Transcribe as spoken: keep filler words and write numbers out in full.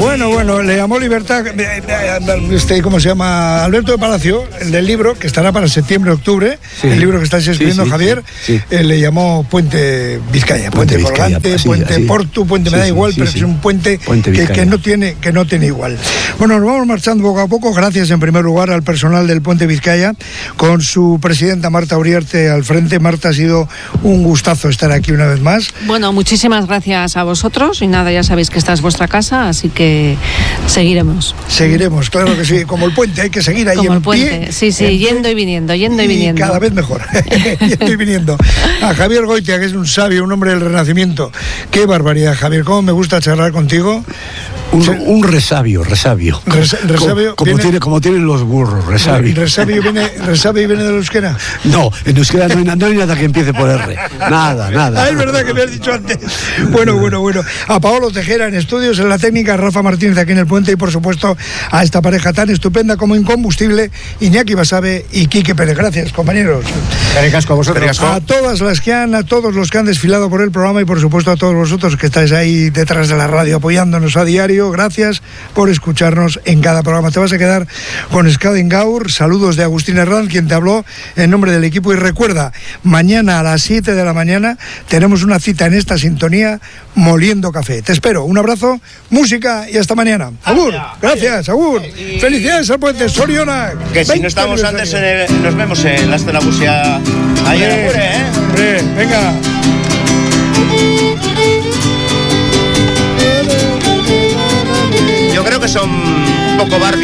Bueno, bueno, le llamó Libertad, este, ¿cómo se llama? Alberto de Palacio, el del libro, que estará para septiembre, octubre, sí. El libro que estáis escribiendo, sí, sí, Javier, sí, sí. Eh, le llamó Puente Vizcaya, Puente, puente Colgante, así, Puente así. Portu, Puente sí, me da sí, igual, sí, pero sí. Es un puente, puente que, que, no tiene, que no tiene igual. Bueno, nos vamos marchando poco a poco, gracias en primer lugar al personal del Puente Vizcaya, con su presidenta Marta Uriarte al frente. Marta, ha sido un gustazo estar aquí una vez más. Bueno, muchísimas gracias a vosotros y nada, ya sabéis que esta es vuestra casa, así que seguiremos. Seguiremos, claro que sí, como el puente, hay que seguir ahí como en el puente, pie, sí, sí, yendo y viniendo, yendo y, y viniendo. Cada vez mejor, yendo y viniendo. A Javier Goitia, que es un sabio, un hombre del Renacimiento. Qué barbaridad, Javier, cómo me gusta charlar contigo. Un, un resabio, resabio. Res, resabio como, viene, tiene, como tienen los burros, resabio. ¿Resabio viene, resabio viene del euskera? No, en euskera no hay, no hay nada que empiece por R. Nada, nada. Ah, es verdad que me has dicho antes. Bueno, bueno, bueno. A Paolo Tejera en estudios, en la técnica, Rafa Martínez aquí en el puente y por supuesto a esta pareja tan estupenda como incombustible, Iñaki Basabe y Quique Pérez. Gracias, compañeros. Casco a vosotros. A todas las que han, a todos los que han desfilado por el programa y por supuesto a todos vosotros que estáis ahí detrás de la radio apoyándonos a diario. Gracias por escucharnos en cada programa. Te vas a quedar con Skadengaur. Saludos de Agustín Herranz, quien te habló en nombre del equipo. Y recuerda, mañana a las siete de la mañana tenemos una cita en esta sintonía, Moliendo Café. Te espero. Un abrazo, música y hasta mañana. Agur. Gracias, agur. Felicidades al puente Soriona. Que si no estamos antes, en el, nos vemos en la Estela Busia. Ahí en Apure, ¿eh? Hombre, venga. Yo creo que son poco Barbie.